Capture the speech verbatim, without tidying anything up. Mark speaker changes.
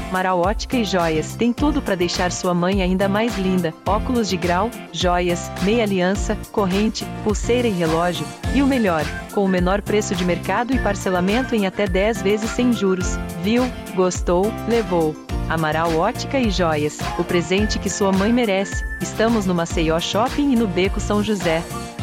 Speaker 1: Amaral Ótica e Joias tem tudo para deixar sua mãe ainda mais linda. Óculos de grau, joias, meia aliança, corrente, pulseira e relógio. E o melhor, com o menor preço de mercado e parcelamento em até dez vezes sem juros. Viu? Gostou? Levou. Amaral Ótica e Joias, o presente que sua mãe merece. Estamos no Maceió Shopping e no Beco São José.